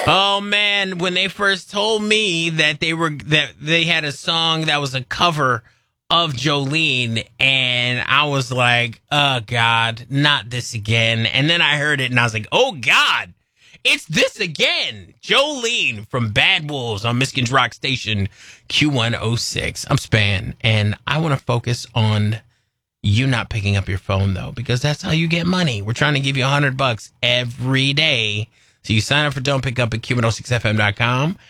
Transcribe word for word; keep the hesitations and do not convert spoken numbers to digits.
Oh man, when they first told me that they were that they had a song that was a cover of Jolene, and I was like, oh God, not this again. And then I heard it and I was like, oh God, it's this again. Jolene from Bad Wolves on Michigan's Rock Station Q one oh six. I'm Span, and I want to focus on you not picking up your phone though, because that's how you get money. We're trying to give you a hundred bucks every day. So you sign up for Don't Pick Up at Q one oh six F M dot com.